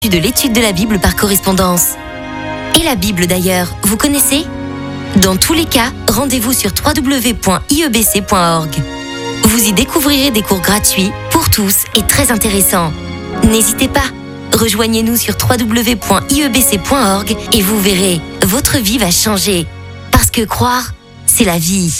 de l'étude de la Bible par correspondance. Et la Bible d'ailleurs, vous connaissez ? Dans tous les cas, rendez-vous sur www.iebc.org. Vous y découvrirez des cours gratuits pour tous et très intéressants. N'hésitez pas, rejoignez-nous sur www.iebc.org et vous verrez, votre vie va changer. Parce que croire, c'est la vie.